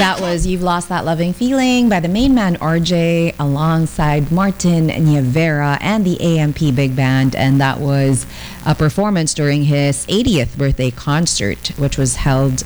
That was You've Lost That Loving Feeling by the main man RJ alongside Martin Nievera and the AMP Big Band. And that was a performance during his 80th birthday concert, which was held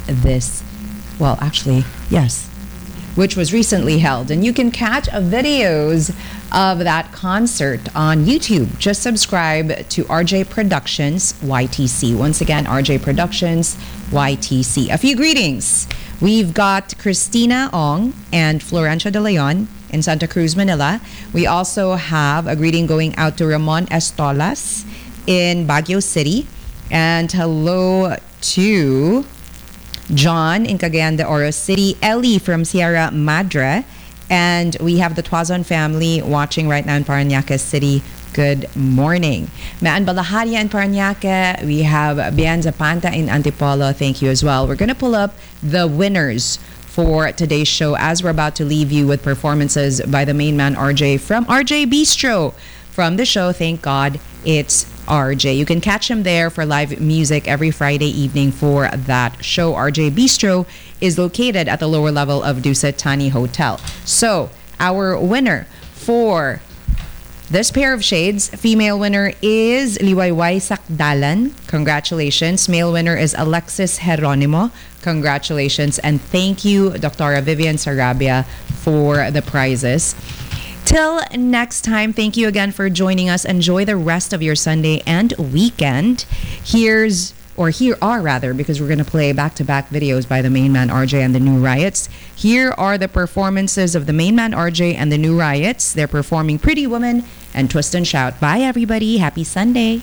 which was recently held. And you can catch videos of that concert on YouTube. Just subscribe to RJ Productions YTC. Once again, RJ Productions YTC. A few greetings. We've got Christina Ong and Florencia De Leon in Santa Cruz, Manila. We also have a greeting going out to Ramon Estolas in Baguio City. And hello to John in Cagayan de Oro City, Ellie from Sierra Madre, and we have the Tuazon family watching right now in Parañaque City. Good morning. Maan Balaharia in Parañaque. We have Bian Zapanta in Antipolo. Thank you as well. We're going to pull up the winners for today's show as we're about to leave you with performances by the main man RJ from RJ Bistro. From the show, thank God it's RJ. You can catch him there for live music every Friday evening for that show. RJ Bistro is located at the lower level of Dusit Thani Hotel. So, our winner for this pair of shades, female winner is Liwayway Sakdalan. Congratulations. Male winner is Alexis Geronimo. Congratulations. And thank you, Dr. Vivian Sarabia, for the prizes. Till next time, thank you again for joining us. Enjoy the rest of your Sunday and weekend. Here are, because we're going to play back-to-back videos by the main man RJ and the New Riots. Here are the performances of the main man RJ and the New Riots. They're performing Pretty Woman and Twist and Shout. Bye, everybody. Happy Sunday.